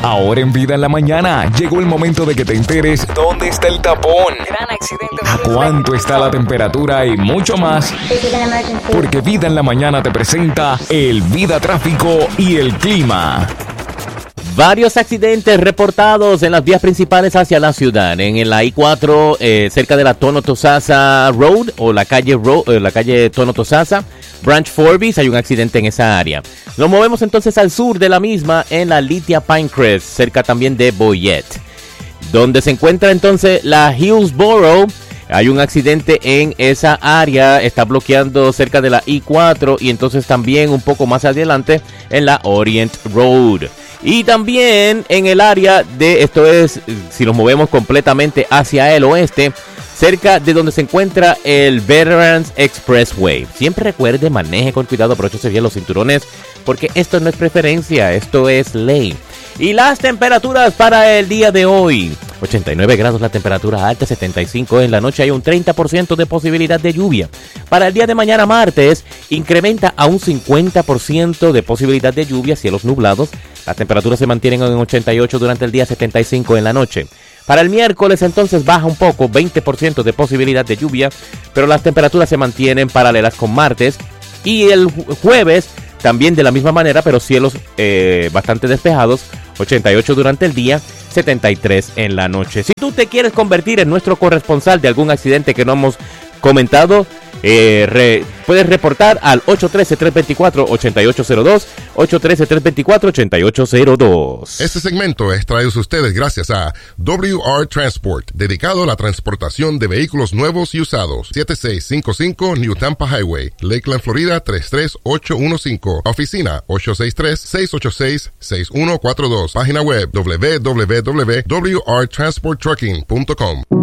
Ahora en Vida en la Mañana llegó el momento de que te enteres dónde está el tapón, Gran accidente, a cuánto está la temperatura y mucho más. Porque Vida en la Mañana te presenta el Vida Tráfico y el Clima. Varios accidentes reportados en las vías principales hacia la ciudad. En la I-4, cerca de la Tono-Tosasa Road o la calle Tono-Tosasa, Branch Forbes, hay un accidente en esa área. Nos movemos entonces al sur de la misma, en la Lithia Pinecrest, cerca también de Boyette. Donde se encuentra entonces la Hillsborough, hay un accidente en esa área, está bloqueando cerca de la I-4 y entonces también un poco más adelante en la Orient Road. Y también en el área de, esto es, si nos movemos completamente hacia el oeste, cerca de donde se encuentra el Veterans Expressway. Siempre recuerde, maneje con cuidado, abróchese bien los cinturones, porque esto no es preferencia, esto es ley. Y las temperaturas para el día de hoy: 89 grados la temperatura alta, 75 en la noche, hay un 30% de posibilidad de lluvia. Para el día de mañana martes, incrementa a un 50% de posibilidad de lluvia, cielos nublados. Las temperaturas se mantienen en 88 durante el día, 75 en la noche. Para el miércoles entonces baja un poco, 20% de posibilidad de lluvia, pero las temperaturas se mantienen paralelas con martes. Y el jueves también de la misma manera, pero cielos bastante despejados, 88 durante el día, 73 en la noche. Si tú te quieres convertir en nuestro corresponsal de algún accidente que no hemos comentado, puedes reportar al 813-324-8802, 813-324-8802. Este segmento es traído a ustedes gracias a WR Transport, dedicado a la transportación de vehículos nuevos y usados. 7655 New Tampa Highway, Lakeland, Florida 33815. Oficina 863-686-6142. Página web www.wrtransporttrucking.com.